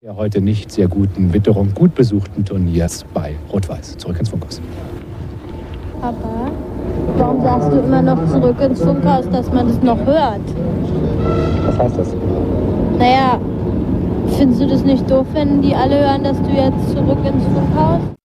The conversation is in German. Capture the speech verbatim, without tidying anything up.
Der heute nicht sehr guten Witterung, gut besuchten Turniers bei Rot-Weiß. Zurück ins Funkhaus. Papa, warum sagst du immer noch zurück ins Funkhaus, dass man das noch hört? Was heißt das? Naja, findest du das nicht doof, wenn die alle hören, dass du jetzt zurück ins Funkhaus?